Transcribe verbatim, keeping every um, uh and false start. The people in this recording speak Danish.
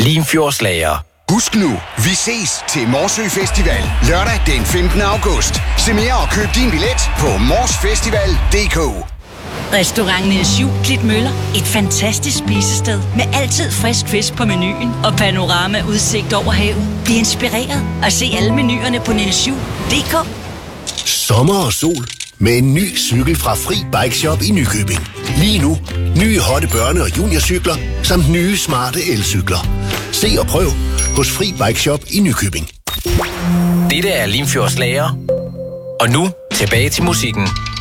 Limfjordslager. Husk nu, vi ses til Morsø Festival lørdag den femtende august. Se mere og køb din billet på morsfestival punktum d k. Restaurant Niels Juel Klitmøller. Et fantastisk spisested med altid frisk fisk på menuen og panorama udsigt over havet. Bliv inspireret og se alle menuerne på niels juel punktum d k. Sommer og sol med en ny cykel fra Fri Bike Shop i Nykøbing. Lige nu, nye hotte børne- og juniorcykler samt nye smarte elcykler. Se og prøv hos Fri Bike Shop i Nykøbing. Dette er Limfjordslager. Og nu tilbage til musikken.